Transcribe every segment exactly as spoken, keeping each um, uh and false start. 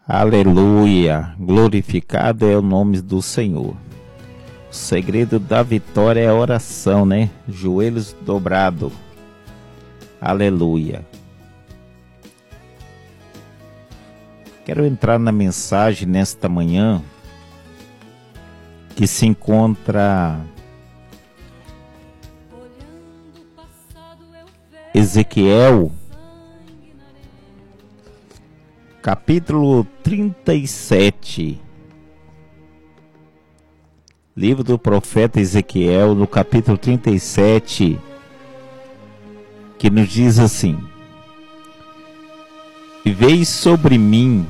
Aleluia, glorificado é o nome do Senhor. O segredo da vitória é a oração, né? Joelhos dobrados. Aleluia. Quero entrar na mensagem nesta manhã que se encontra Ezequiel, capítulo trinta e sete. Livro do profeta Ezequiel, no capítulo trinta e sete, que nos diz assim: E veio sobre mim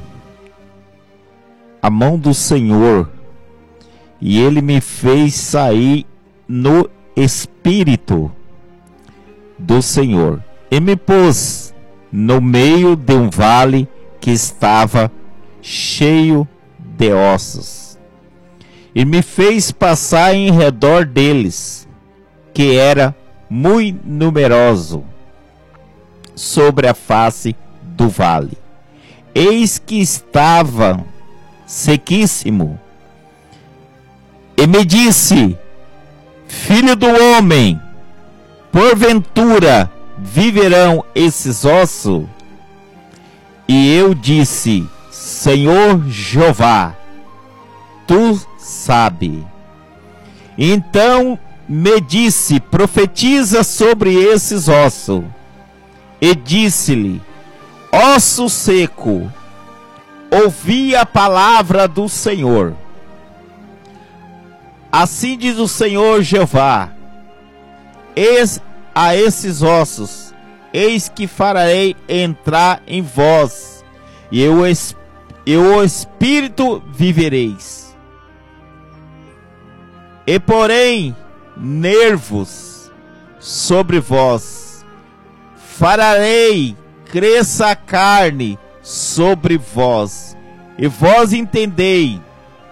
a mão do Senhor, e ele me fez sair no espírito do Senhor, e me pôs no meio de um vale que estava cheio de ossos, e me fez passar em redor deles, que era muito numeroso, sobre a face do vale. Eis que estava sequíssimo, e me disse: Filho do homem, porventura viverão esses ossos? E eu disse: Senhor Jeová, tu sabe. Então me disse: profetiza sobre esses ossos. E disse-lhe: osso seco, ouvi a palavra do Senhor. Assim diz o Senhor Jeová: eis a esses ossos, eis que farei entrar em vós, e eu, e o Espírito vivereis. E porém nervos sobre vós, farei cresça a carne sobre vós, e vós entendei,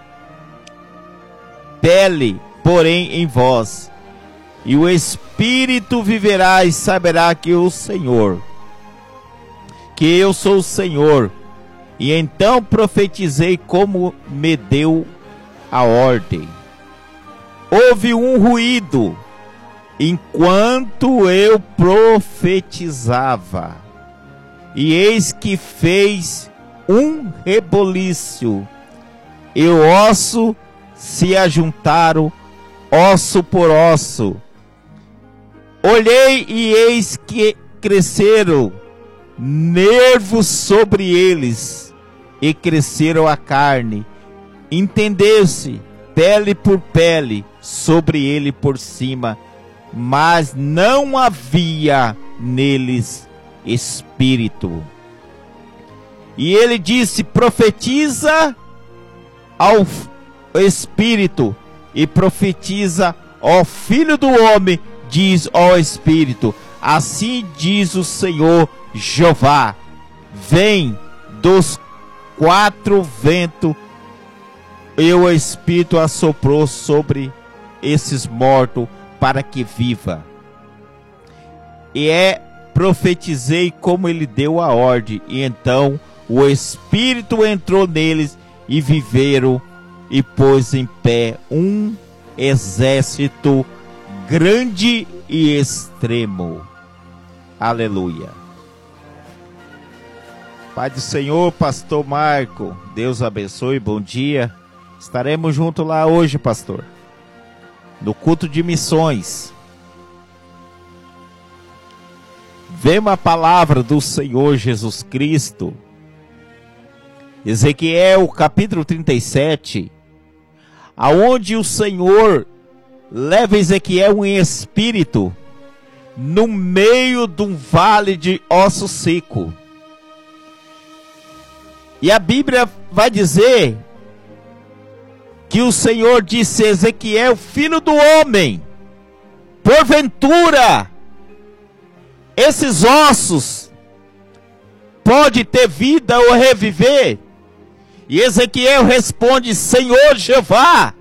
pele, porém, em vós, e o Espírito viverá e saberá que o Senhor, que eu sou o Senhor. E então profetizei como me deu a ordem. Houve um ruído enquanto eu profetizava, e eis que fez um reboliço, e o osso se ajuntaram, osso por osso. Olhei e eis que cresceram nervos sobre eles, e cresceram a carne. Entendeu-se pele por pele sobre ele por cima, mas não havia neles espírito. E ele disse: profetiza ao Espírito, e profetiza ao Filho do Homem, diz ao Espírito: assim diz o Senhor Jeová, vem dos quatro ventos, e o Espírito assoprou sobre esses mortos para que viva. E é, profetizei como ele deu a ordem, e então o Espírito entrou neles, e viveram, e pôs em pé um exército grande e extremo. Aleluia. Pai do Senhor, pastor Marco, Deus abençoe, bom dia. Estaremos juntos lá hoje, pastor, no culto de missões. Vemos a palavra do Senhor Jesus Cristo. Ezequiel, capítulo trinta e sete, aonde o Senhor leva Ezequiel em espírito no meio de um vale de osso seco. E a Bíblia vai dizer que o Senhor disse a Ezequiel: filho do homem, porventura esses ossos pode ter vida ou reviver? E Ezequiel responde: Senhor Jeová,